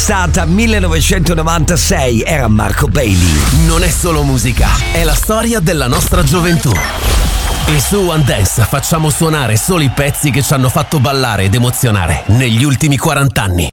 Stata 1996, era Marco Bailey. Non è solo musica, è la storia della nostra gioventù. E su One Dance facciamo suonare solo i pezzi che ci hanno fatto ballare ed emozionare negli ultimi 40 anni.